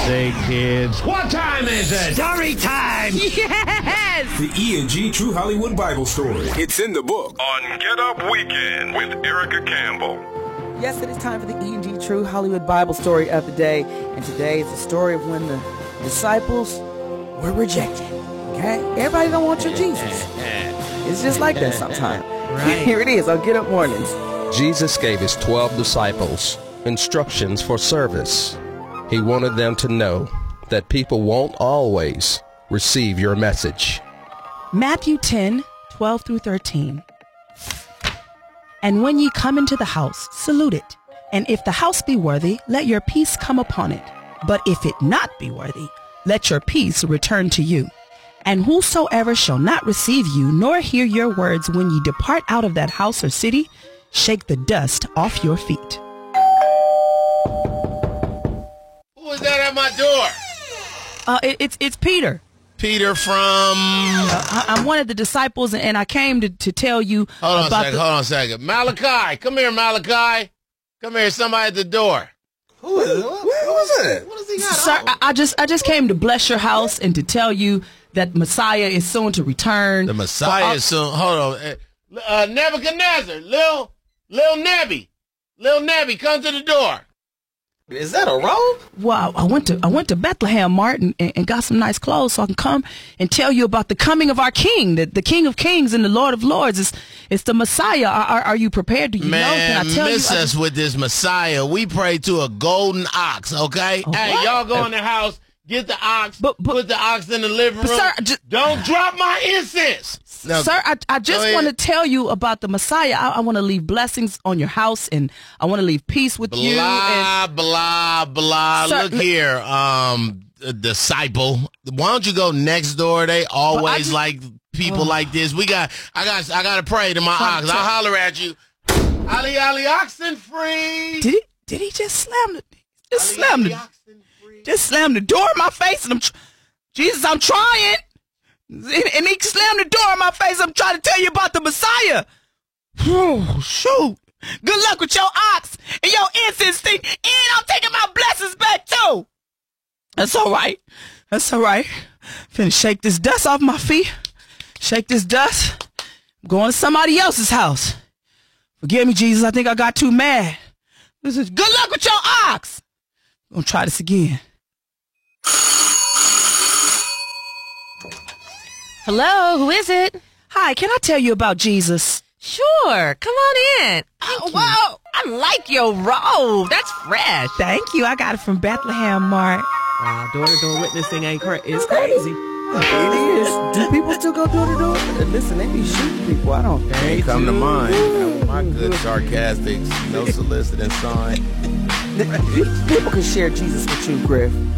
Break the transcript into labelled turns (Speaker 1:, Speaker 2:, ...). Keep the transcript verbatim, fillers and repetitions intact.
Speaker 1: birthday, kids. What time is it?
Speaker 2: Story time!
Speaker 3: Yes!
Speaker 4: The E and G True Hollywood Bible Story. It's in the book.
Speaker 5: On Get Up Weekend with Erica Campbell.
Speaker 6: Yes, it is time for the E and G True Hollywood Bible Story of the day. And today is the story of when the disciples were rejected. Okay? Everybody don't want your Jesus. It's just like that sometimes.
Speaker 2: Right.
Speaker 6: Here it is on Get Up Mornings.
Speaker 7: Jesus gave his twelve disciples instructions for service. He wanted them to know that people won't always receive your message.
Speaker 8: Matthew ten, twelve through thirteen. And when ye come into the house, salute it. And if the house be worthy, let your peace come upon it. But if it not be worthy, let your peace return to you. And whosoever shall not receive you, nor hear your words when ye depart out of that house or city, shake the dust off your feet.
Speaker 9: Who is that at my door?
Speaker 8: Uh, it, it's it's Peter.
Speaker 9: Peter from...
Speaker 8: Uh, I, I'm one of the disciples, and I came to, to tell you
Speaker 9: Hold on
Speaker 8: about
Speaker 9: a second,
Speaker 8: the...
Speaker 9: hold on a second. Malachi, come here, Malachi. Come here, somebody at the door.
Speaker 10: Who is it? What, what was it?
Speaker 9: What does he got
Speaker 8: Sir,
Speaker 9: on?
Speaker 8: I, I just I just came to bless your house and to tell you that Messiah is soon to return.
Speaker 9: The Messiah is soon... Hold on. Uh, Nebuchadnezzar, Lil, Lil Nebby. Lil Nebby, come to the door.
Speaker 10: Is that a robe?
Speaker 8: Well, I went to I went to Bethlehem, Martin, and, and got some nice clothes so I can come and tell you about the coming of our King, the, the King of Kings and the Lord of Lords. It's, it's the Messiah. Are, are, are you prepared? Do you
Speaker 9: Man,
Speaker 8: know? Can I tell
Speaker 9: miss
Speaker 8: you? I
Speaker 9: us
Speaker 8: just-
Speaker 9: with this Messiah. We pray to a golden ox, okay?
Speaker 8: A
Speaker 9: hey,
Speaker 8: what?
Speaker 9: y'all go in the house, get the ox,
Speaker 8: But- but-
Speaker 9: put the ox in the living
Speaker 8: But
Speaker 9: room.
Speaker 8: sir, just-
Speaker 9: Don't drop my incense. Now,
Speaker 8: Sir, I, I
Speaker 9: go
Speaker 8: just
Speaker 9: ahead.
Speaker 8: want to tell you about the Messiah. I, I want to leave blessings on your house, and I want to leave peace with you.
Speaker 9: Blah,
Speaker 8: And
Speaker 9: blah, blah.
Speaker 8: Sir,
Speaker 9: Look
Speaker 8: li-
Speaker 9: here, um, uh, disciple. Why don't you go next door? They always
Speaker 8: just-
Speaker 9: like people like this. We got, I got, I got to pray to my
Speaker 8: Try-
Speaker 9: ox.
Speaker 8: try-
Speaker 9: I'll holler at you. Ali, Ali, oxen free.
Speaker 8: did he? Did he just slam the? Just
Speaker 9: Ali,
Speaker 8: slam
Speaker 9: Ali,
Speaker 8: the?
Speaker 9: oxen free.
Speaker 8: Just slam the door in my face, and I'm, tr- Jesus, I'm trying. And, and he slammed the door in my face. I'm trying to tell you about the Messiah. Oh, shoot. Good luck with your ox and your incense thing. And I'm taking my blessings back too. That's all right. That's all right. Finna shake this dust off my feet. Shake this dust. I'm going to somebody else's house. Forgive me, Jesus. I think I got too mad. This is good luck with your ox. I'm gonna try this again.
Speaker 2: Hello, who is it?
Speaker 8: Hi, can I tell you about Jesus?
Speaker 2: Sure, come on in.
Speaker 8: Oh, wow.
Speaker 2: I like your robe. That's fresh.
Speaker 8: Thank you. I got it from Bethlehem, Mark.
Speaker 2: Wow, door-to-door witnessing ain't cra- it's crazy.
Speaker 6: It is. Do people still go door to door? Listen, they be shooting people. I don't think.
Speaker 9: Ain't come to mind. My good sarcastic, no soliciting sign.
Speaker 6: People can share Jesus with you, Griff.